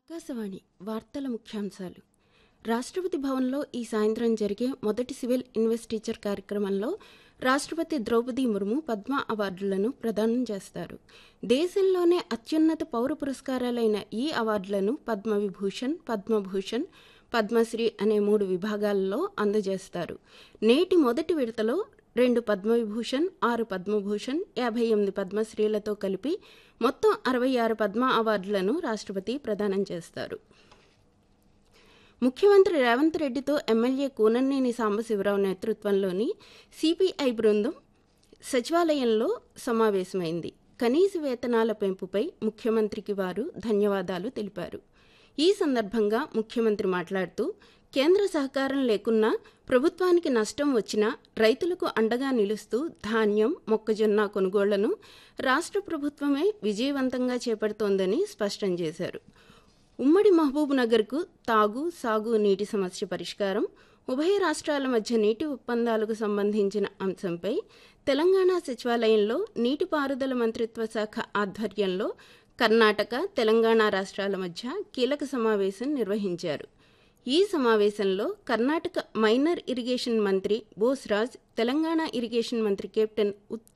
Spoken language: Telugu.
ఆకాశవాణి వార్తల ముఖ్యాంశాలు. రాష్ట్రపతి భవన్లో ఈ సాయంత్రం జరిగే మొదటి సివిల్ ఇన్వెస్టిచర్ కార్యక్రమంలో రాష్ట్రపతి ద్రౌపది ముర్ము పద్మ అవార్డులను ప్రదానం చేస్తారు. దేశంలోనే అత్యున్నత పౌర పురస్కారాలైన ఈ అవార్డులను పద్మవిభూషణ్, పద్మభూషణ్, పద్మశ్రీ అనే 3 విభాగాల్లో అందజేస్తారు. నేటి మొదటి విడతలో 2 పద్మవిభూషణ్, 6 పద్మభూషణ్, 58 పద్మశ్రీలతో కలిపి మొత్తం 66 పద్మ అవార్డులను రాష్ట్రపతి ప్రదానం చేస్తారు. ముఖ్యమంత్రి రేవంత్ రెడ్డితో ఎమ్మెల్యే కూననేని సాంబశివరావు నేతృత్వంలోని సిపిఐ బృందం సచివాలయంలో సమావేశమైంది. కనీస వేతనాల పెంపుపై ముఖ్యమంత్రికి వారు ధన్యవాదాలు తెలిపారు. ఈ సందర్భంగా ముఖ్యమంత్రి మాట్లాడుతూ, కేంద్ర సహకారం లేకున్నా ప్రభుత్వానికి నష్టం వచ్చినా రైతులకు అండగా నిలుస్తూ ధాన్యం, మొక్కజొన్న కొనుగోళ్లను రాష్ట్ర ప్రభుత్వమే విజయవంతంగా చేపడుతోందని స్పష్టం చేశారు. ఉమ్మడి మహబూబ్ నగర్కు తాగు, సాగు నీటి సమస్య పరిష్కారం, ఉభయ రాష్ట్రాల మధ్య నీటి ఒప్పందాలకు సంబంధించిన అంశంపై తెలంగాణ సచివాలయంలో నీటిపారుదల మంత్రిత్వ శాఖ ఆధ్వర్యంలో కర్ణాటక, తెలంగాణ రాష్ట్రాల మధ్య కీలక సమావేశం నిర్వహించారు. ఈ సమావేశంలో కర్ణాటక మైనర్ ఇరిగేషన్ మంత్రి బోస్రాజ్, తెలంగాణ ఇరిగేషన్ మంత్రి కెప్టెన్